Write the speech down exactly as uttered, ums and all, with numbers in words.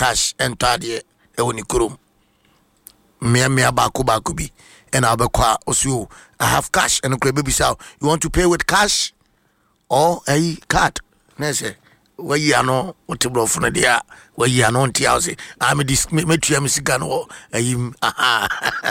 cash entade e woni kurom me me abaku baku bi and abekwa osu I have cash and baby sao you want to pay with cash or a card nese where you are no what to bro for dia where you are no ntia say I me this me tuya me sika no eh aha